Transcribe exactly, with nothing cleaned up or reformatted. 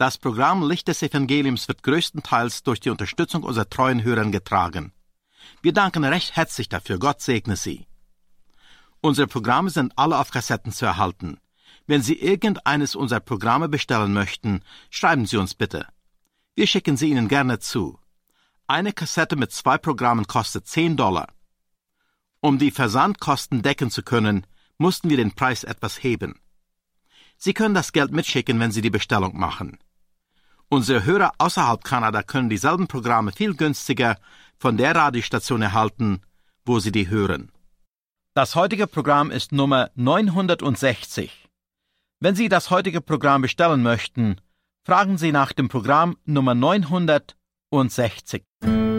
Das Programm Licht des Evangeliums wird größtenteils durch die Unterstützung unserer treuen Hörer getragen. Wir danken recht herzlich dafür. Gott segne Sie. Unsere Programme sind alle auf Kassetten zu erhalten. Wenn Sie irgendeines unserer Programme bestellen möchten, schreiben Sie uns bitte. Wir schicken sie Ihnen gerne zu. Eine Kassette mit zwei Programmen kostet zehn Dollar. Um die Versandkosten decken zu können, mussten wir den Preis etwas heben. Sie können das Geld mitschicken, wenn Sie die Bestellung machen. Unsere Hörer außerhalb Kanada können dieselben Programme viel günstiger von der Radiostation erhalten, wo sie die hören. Das heutige Programm ist Nummer neunhundertsechzig. Wenn Sie das heutige Programm bestellen möchten, fragen Sie nach dem Programm Nummer neunhundertsechzig.